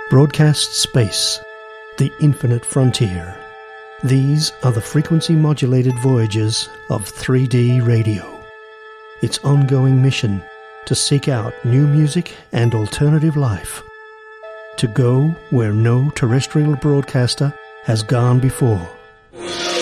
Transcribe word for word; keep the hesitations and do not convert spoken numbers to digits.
Broadcast space, the infinite frontier. These are the frequency-modulated voyages of three D radio. Its ongoing mission to seek out new music and alternative life. To go where no terrestrial broadcaster has gone before.